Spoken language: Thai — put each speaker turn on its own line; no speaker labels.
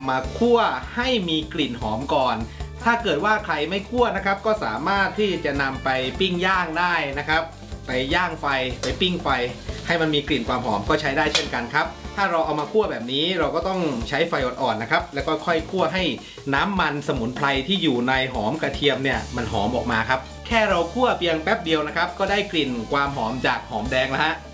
มาคั่วให้มีกลิ่นหอมก่อนถ้าเกิดว่าใครไม่คั่วนะครับก็สามารถที่จะนำไปปิ้งย่างได้นะครับไปย่างไฟไปปิ้งไฟให้มันมีกลิ่นความหอมก็ใช้ได้เช่นกันครับถ้าเราเอามาคั่วแบบนี้เราก็ต้องใช้ไฟอ่อนๆนะครับแล้วก็ค่อยคั่วให้น้ำมันสมุนไพรที่อยู่ในหอมกระเทียมเนี่ยมันหอมออกมาครับแค่เราคั่วเพียงแป๊บเดียวนะครับก็ได้กลิ่นความหอมจากหอมแดงแล้วฮะ